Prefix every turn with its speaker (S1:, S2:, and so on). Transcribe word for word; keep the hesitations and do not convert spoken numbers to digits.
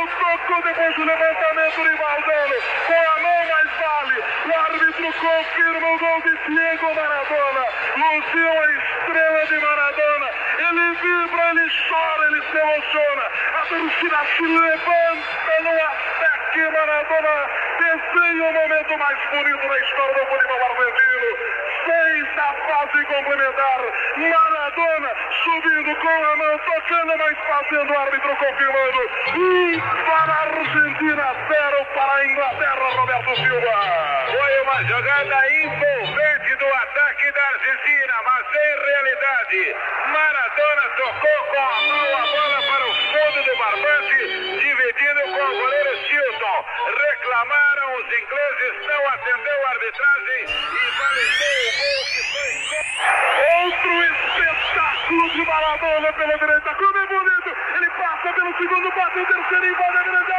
S1: tocou depois do levantamento de Valdano, com a mão mais vale, o árbitro confirma o gol de Diego Maradona. Luciu a estrela de Maradona, ele vibra, ele chora, ele se emociona, a torcida se levanta no ataque. Maradona desenha o momento mais bonito da história do futebol argentino. Seis da fase complementar, Maradona subindo com a mão, tocando, mas fazendo o árbitro confirmando. Um para a Argentina, zero para a Inglaterra, Roberto Silva.
S2: Foi uma jogada envolvente do ataque da Argentina, mas em realidade, Maradona tocou com a mão a bola para o fundo do barbante, dividindo com o goleiro Chilton. Reclamaram os ingleses, não atendeu a arbitragem e validou o gol que foi.
S1: Outro espetáculo de Maradona pela direita, como é bonito, ele passa pelo segundo, bate o terceiro e vai na grande